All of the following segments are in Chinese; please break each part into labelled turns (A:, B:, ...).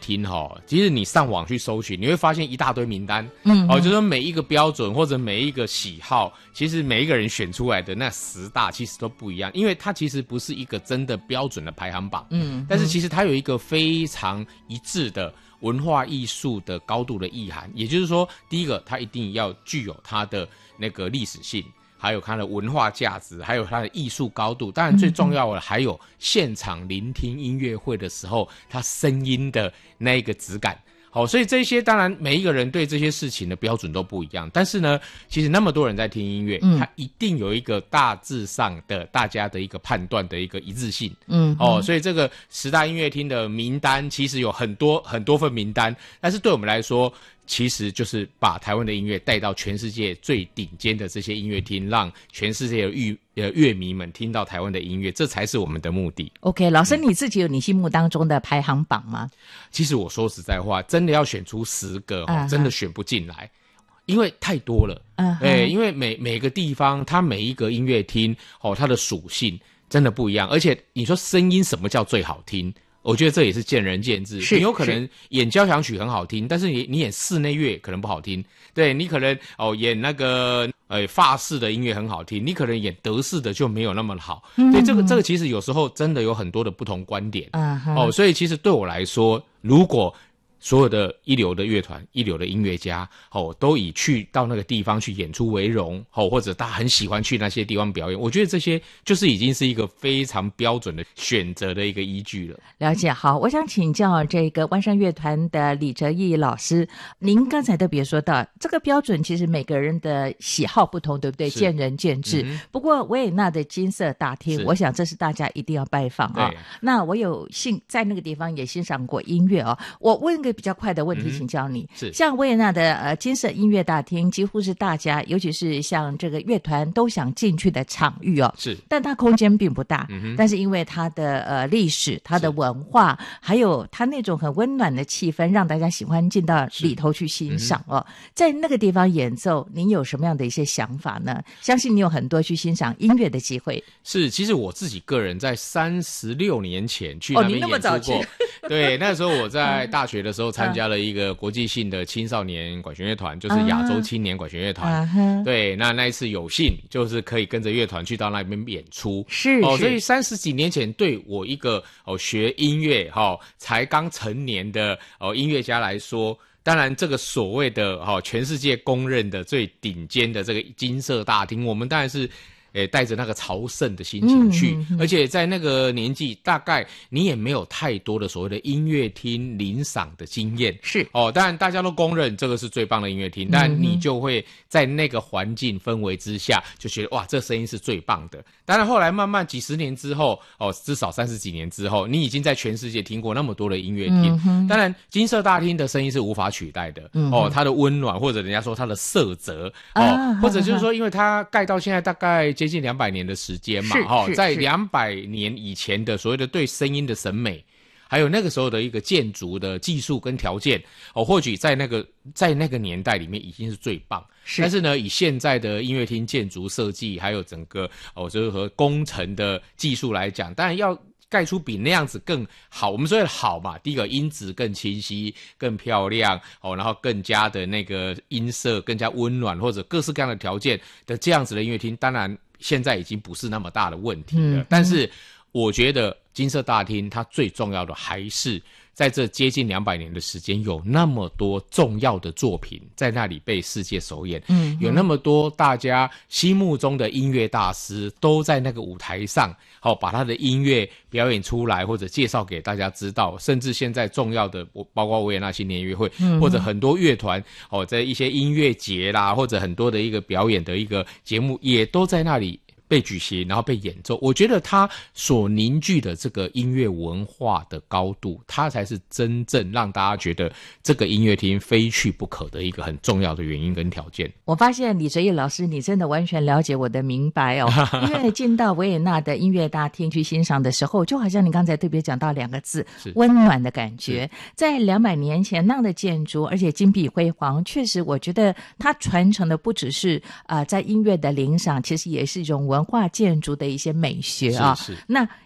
A: 厅其实你上网去搜寻，你会发现一大堆名单，就是说每一个标准或者每一个喜好，其实每一个人选出来的那10大其实都不一样，因为它其实不是一个真的标准的排行榜，但是其实它有一个非常一致的文化艺术的高度的意涵，也就是说，第一个它一定要具有它的那个历史性，还有它的文化价值，还有它的艺术高度，当然最重要的还有现场聆听音乐会的时候它声音的那个质感。好，所以这些当然每一个人对这些事情的标准都不一样，但是呢，其实那么多人在听音乐，它一定有一个大致上的大家的一个判断的一个一致性。所以这个10大音乐厅的名单其实有很多份名单，但是对我们来说，其实就是把台湾的音乐带到全世界最顶尖的这些音乐厅，让全世界的乐迷们听到台湾的音乐，这才是我们的目的。
B: OK， 老师你自己有你心目当中的排行榜吗？
A: 其实我说实在话，真的要选出10个，真的选不进来，因为太多了。因为每个地方它每一个音乐厅它的属性真的不一样，而且你说声音什么叫最好听？我觉得这也是见仁见智，你有可能演交响曲很好听，但是你演室内乐可能不好听。对，你可能演那个法式的音乐很好听，你可能演德式的就没有那么好。对，这个其实有时候真的有很多的不同观点。所以其实对我来说，如果所有的一流的乐团、一流的音乐家，都以去到那个地方去演出为荣，或者大家很喜欢去那些地方表演，我觉得这些就是已经是一个非常标准的选择的一个依据了。
B: 了解。好，我想请教这个湾山乐团的李哲毅老师，您刚才特别说到这个标准，其实每个人的喜好不同，对不对？见仁见智。不过维也纳的金色大厅，我想这是大家一定要拜访啊。那我有幸在那个地方也欣赏过音乐啊。我问个比较快的问题请教你，像维也纳的金色音乐大厅几乎是大家尤其是像这个乐团都想进去的场域哦，但它空间并不大，但是因为它的历史、它的文化，还有它那种很温暖的气氛，让大家喜欢进到里头去欣赏哦。在那个地方演奏，您有什么样的一些想法呢？相信你有很多去欣赏音乐的机会。
A: 其实我自己个人在36年前去那边演出过。对，那时候我在大学的时候参加了一个国际性的青少年管弦乐团，就是亚洲青年管弦乐团。对，那一次有幸就是可以跟着乐团去到那边演出。所以30几年前对我一个学音乐才刚成年的音乐家来说，当然这个所谓的全世界公认的最顶尖的这个金色大厅，我们当然是带着那个朝圣的心情去，而且在那个年纪，大概你也没有太多的所谓的音乐厅领赏的经验，当然大家都公认这个是最棒的音乐厅，但你就会在那个环境氛围之下，就觉得哇，这声音是最棒的。当然后来慢慢几十年之后，至少30几年之后，你已经在全世界听过那么多的音乐厅，当然金色大厅的声音是无法取代的，它的温暖，或者人家说它的色泽，或者就是说，因为它盖到现在大概接近200年的时间嘛，在200年以前的所谓的对声音的审美，还有那个时候的一个建筑的技术跟条件，或许在那个年代里面已经是最棒。但是呢，以现在的音乐厅建筑设计，还有整个就是和工程的技术来讲，当然要盖出比那样子更好。我们说的好嘛，第一个音质更清晰、更漂亮然后更加的那个音色更加温暖，或者各式各样的条件的这样子的音乐厅，当然现在已经不是那么大的问题了。但是我觉得金色大厅它最重要的还是在这接近200年的时间，有那么多重要的作品在那里被世界首演，有那么多大家心目中的音乐大师都在那个舞台上把他的音乐表演出来，或者介绍给大家知道。甚至现在重要的包括维也纳新年音乐会，或者很多乐团在一些音乐节啦，或者很多的一个表演的一个节目也都在那里被举行，然后被演奏。我觉得它所凝聚的这个音乐文化的高度，它才是真正让大家觉得这个音乐厅非去不可的一个很重要的原因跟条件。
B: 我发现李哲毅老师你真的完全了解我的明白哦。因为进到维也纳的音乐大厅去欣赏的时候，就好像你刚才特别讲到2个字，温暖的感觉。在200年前那样的建筑，而且金碧辉煌，确实我觉得它传承的不只是在音乐的领赏，其实也是一种文化建筑的一些美学啊。那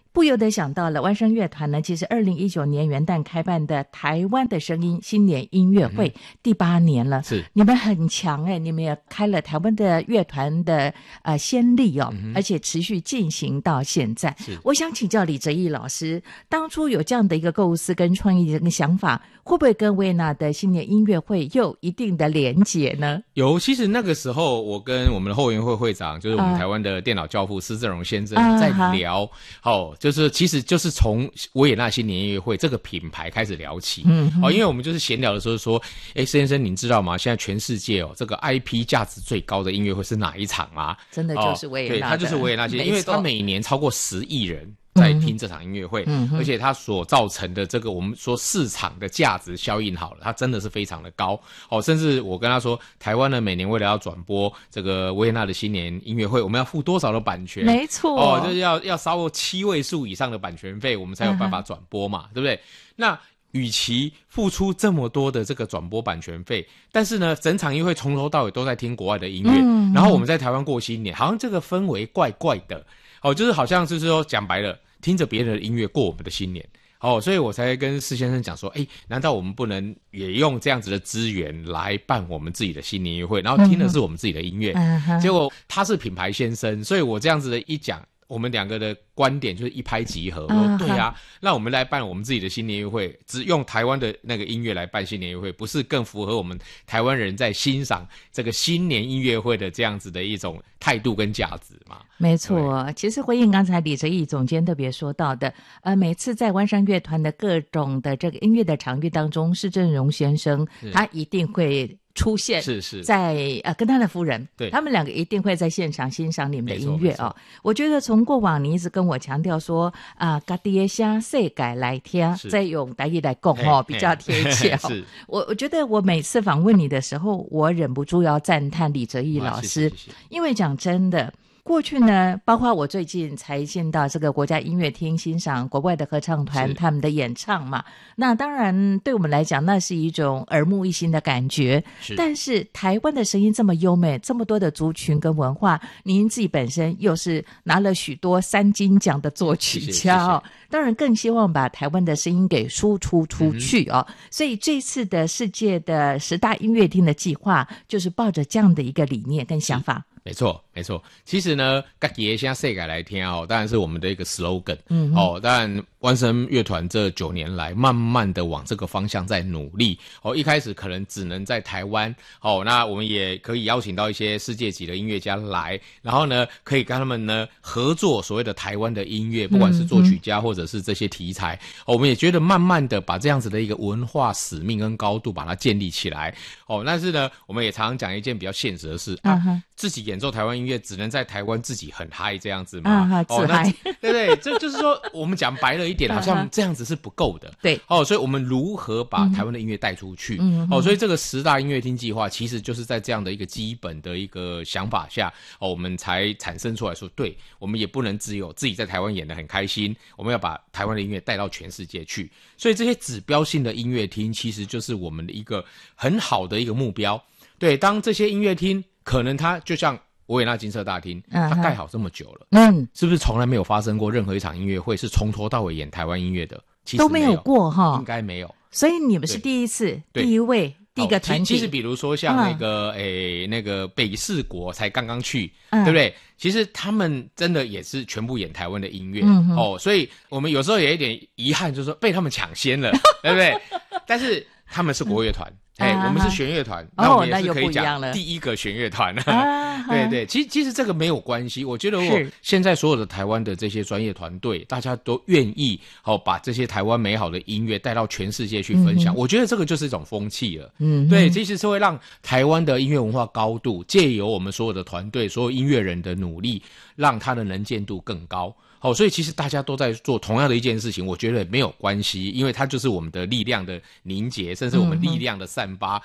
B: 不由得想到了湾声乐团呢，其实2019年元旦开办的台湾的声音新年音乐会第8年了，
A: 是
B: 你们很强你们也开了台湾的乐团的先例而且持续进行到现在。我想请教李哲毅老师，当初有这样的一个构思跟创意的想法，会不会跟维也纳的新年音乐会又有一定的连结呢？
A: 有，其实那个时候我跟我们的后援会会长，就是我们台湾的电脑教父施正荣先生在聊，就是其实就是从维也纳新年音乐会这个品牌开始聊起，因为我们就是闲聊的时候说，施先生您知道吗？现在全世界这个 IP 价值最高的音乐会是哪一场吗？
B: 真的就是维也纳的，
A: 对，它就是维也纳新年，因为它每年超过10亿人在听这场音乐会，而且它所造成的这个我们说市场的价值效应好了，它真的是非常的高甚至我跟他说，台湾呢每年为了要转播这个维也纳的新年音乐会，我们要付多少的版权？
B: 没错
A: 就是要烧7位数以上的版权费，我们才有办法转播嘛，对不对？那与其付出这么多的这个转播版权费，但是呢整场音乐会从头到尾都在听国外的音乐，然后我们在台湾过新年，好像这个氛围怪怪的就是好像就是说讲白了，听着别人的音乐过我们的新年所以我才跟施先生讲说，难道我们不能也用这样子的资源来办我们自己的新年音乐会，然后听的是我们自己的音乐，结果他是品牌先生，所以我这样子的一讲，我们两个的观点就是一拍即合，说对啊，那我们来办我们自己的新年音乐会，只用台湾的那个音乐来办新年音乐会，不是更符合我们台湾人在欣赏这个新年音乐会的这样子的一种态度跟价值嘛？
B: 没错，其实回应刚才李哲毅总监特别说到的，每次在湾声乐团的各种的这个音乐的场域当中，施正荣先生他一定会出现，
A: 是
B: 在跟他的夫人，
A: 对，
B: 他们两个一定会在现场欣赏你们的音乐我觉得从过往你一直跟我强调说家己的声世界来听，再用台语来讲比较贴切我觉得我每次访问你的时候，我忍不住要赞叹李哲毅老师，谢谢，因为讲真的。过去呢，包括我最近才进到这个国家音乐厅欣赏国外的合唱团他们的演唱嘛，那当然对我们来讲那是一种耳目一新的感觉，但是台湾的声音这么优美，这么多的族群跟文化，您自己本身又是拿了许多3金奖的作曲家当然更希望把台湾的声音给输出出去所以这次的世界的10大音乐厅的计划就是抱着这样的一个理念跟想法。
A: 没错没错，其实呢自己的声世界来听当然是我们的一个 slogan当然湾声乐团这9年来慢慢的往这个方向在努力一开始可能只能在台湾那我们也可以邀请到一些世界级的音乐家来，然后呢可以跟他们呢合作所谓的台湾的音乐，不管是作曲家或者是这些题材我们也觉得慢慢的把这样子的一个文化使命跟高度把它建立起来但是呢我们也常常讲一件比较现实的事自己演奏台湾音乐只能在台湾自己很嗨这样子吗
B: 自嗨
A: 对不对？这就是说我们讲白了一点好像这样子是不够的
B: 对
A: 所以我们如何把台湾的音乐带出去所以这个10大音乐厅计划其实就是在这样的一个基本的一个想法下我们才产生出来说，对，我们也不能只有自己在台湾演得很开心，我们要把台湾的音乐带到全世界去，所以这些指标性的音乐厅其实就是我们的一个很好的一个目标。对，当这些音乐厅可能它就像维也纳金色大厅它盖好这么久了是不是从来没有发生过任何一场音乐会是从头到尾演台湾音乐的？其实
B: 都没有过应
A: 该没有，
B: 所以你们是第一次第一位第一个团体。
A: 其实比如说像那个北市国才刚刚去对不对？其实他们真的也是全部演台湾的音乐所以我们有时候也有一点遗憾，就是说被他们抢先了对不对？但是他们是国乐团我们是弦乐团那我们也是可以讲第一个弦乐团对对，其实这个没有关系，我觉得现在所有的台湾的这些专业团队大家都愿意把这些台湾美好的音乐带到全世界去分享我觉得这个就是一种风气了对，其实是会让台湾的音乐文化高度借由我们所有的团队所有音乐人的努力让它的能见度更高所以其实大家都在做同样的一件事情，我觉得没有关系，因为它就是我们的力量的凝结，甚至我们力量的散发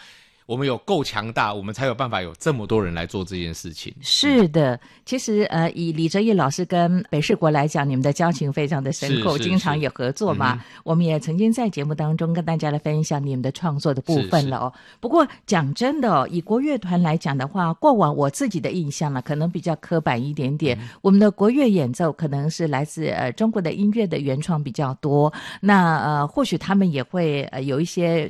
A: 我们有够强大，我们才有办法有这么多人来做这件事情。
B: 是的，其实以李哲毅老师跟北市国来讲，你们的交情非常的深厚，经常也合作嘛。我们也曾经在节目当中跟大家来分享你们的创作的部分了哦。不过讲真的哦，以国乐团来讲的话，过往我自己的印象呢，可能比较刻板一点点。我们的国乐演奏可能是来自中国的音乐的原创比较多，那或许他们也会有一些